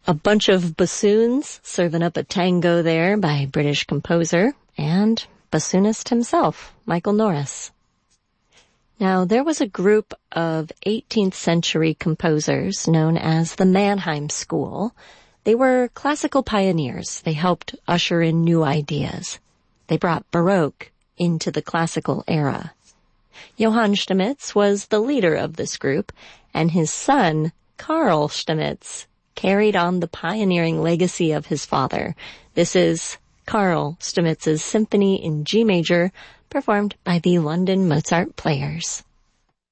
A bunch of bassoons serving up a tango there by British composer and bassoonist himself, Michael Norris. Now, there was a group of 18th century composers known as the Mannheim School. They were classical pioneers. They helped usher in new ideas. They brought Baroque into the classical era. Johann Stamitz was the leader of this group, and his son, Carl Stamitz, carried on the pioneering legacy of his father. This is Carl Stamitz's Symphony in G major, performed by the London Mozart Players.